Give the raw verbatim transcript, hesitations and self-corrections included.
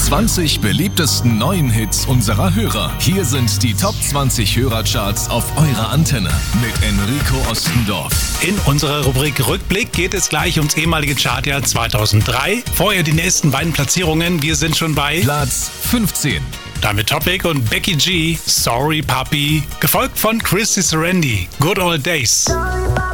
zwanzig beliebtesten neuen Hits unserer Hörer. Hier sind die Top zwanzig Hörercharts auf eurer Antenne mit Enrico Ostendorf. In unserer Rubrik Rückblick geht es gleich ums ehemalige Chartjahr zweitausenddrei. Vorher die nächsten beiden Platzierungen. Wir sind schon bei Platz fünfzehn. Damit Topic und Becky G, Sorry Puppy, gefolgt von Christy Serendi, Good Old Days. Sorry,